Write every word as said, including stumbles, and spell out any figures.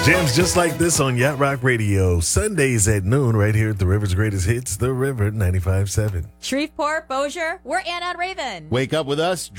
Jams just like this on Yacht Rock Radio. Sundays at noon right here at the River's Greatest Hits, The River ninety-five point seven. Shreveport, Bossier, we're Ann on Raven. Wake up with us.